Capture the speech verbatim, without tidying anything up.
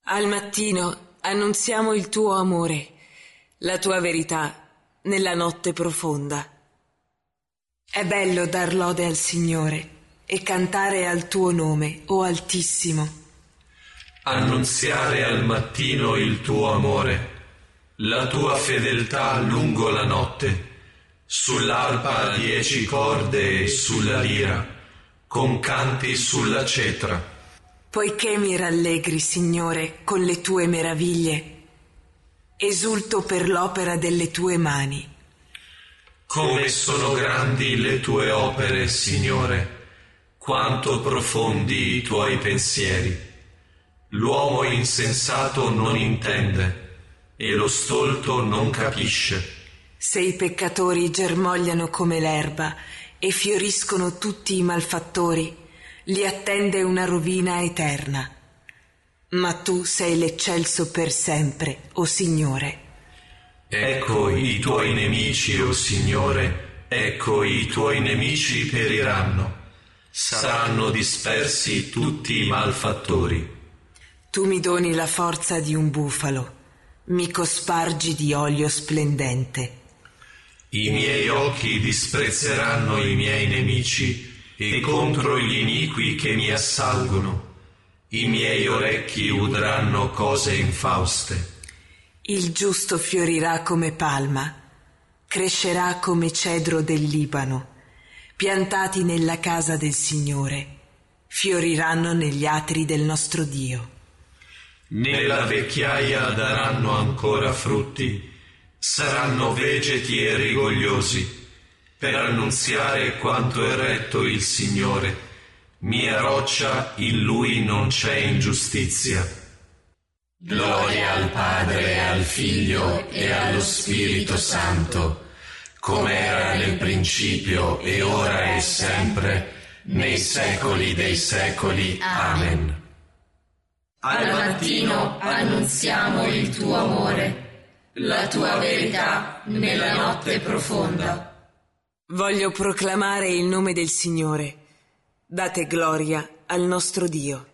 Al mattino annunziamo il tuo amore, la tua verità nella notte profonda. È bello dar lode al Signore e cantare al tuo nome, o Altissimo. Annunziare al mattino il tuo amore, la tua fedeltà lungo la notte, sull'arpa a dieci corde e sulla lira, con canti sulla cetra. Poiché mi rallegri, Signore, con le tue meraviglie, esulto per l'opera delle tue mani. Come sono grandi le tue opere, Signore, quanto profondi i tuoi pensieri. L'uomo insensato non intende e lo stolto non capisce. Se i peccatori germogliano come l'erba e fioriscono tutti i malfattori, li attende una rovina eterna. Ma tu sei l'eccelso per sempre, o Signore. Ecco i tuoi nemici, o Signore, ecco i tuoi nemici periranno. Saranno dispersi tutti i malfattori. Tu mi doni la forza di un bufalo, mi cospargi di olio splendente. I miei occhi disprezzeranno i miei nemici e contro gli iniqui che mi assalgono. I miei orecchi udranno cose infauste. Il giusto fiorirà come palma, crescerà come cedro del Libano, piantati nella casa del Signore, fioriranno negli atri del nostro Dio. Nella vecchiaia daranno ancora frutti, saranno vegeti e rigogliosi, per annunziare quanto è retto il Signore. Mia roccia, in Lui non c'è ingiustizia. Gloria al Padre, al Figlio e allo Spirito Santo, come era nel principio e ora e sempre, nei secoli dei secoli. Amen. Al mattino annunziamo il tuo amore, la tua verità nella notte profonda. Voglio proclamare il nome del Signore. Date gloria al nostro Dio.